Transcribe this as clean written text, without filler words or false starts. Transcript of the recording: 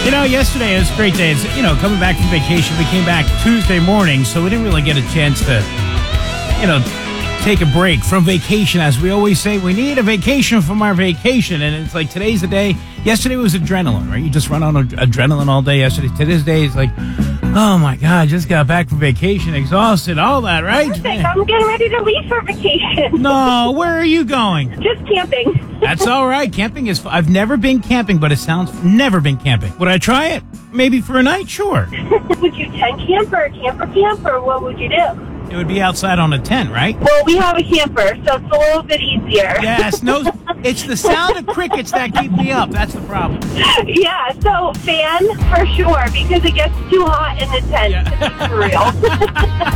Yesterday was a great day. It's, coming back from vacation, we came back Tuesday morning, so we didn't really get a chance to, take a break from vacation. As we always say, we need a vacation from our vacation, and it's like today's the day. Yesterday was adrenaline, right? You just run on adrenaline all day yesterday. Today's day is like, oh my God, just got back from vacation, exhausted, all that, right? Perfect. I'm getting ready to leave for vacation. No, where are you going? Just camping. That's all right. Camping is I've never been camping, but it sounds never been camping. Would I try it? Maybe for a night? Sure. Would you tent camp or camper camp, or what would you do? It would be outside on a tent, right? Well, we have a camper, so it's a little bit easier. Yes, no, it's the sound of crickets that keep me up. That's the problem. Yeah, so fan for sure, because it gets too hot in the tent. Yeah. For real.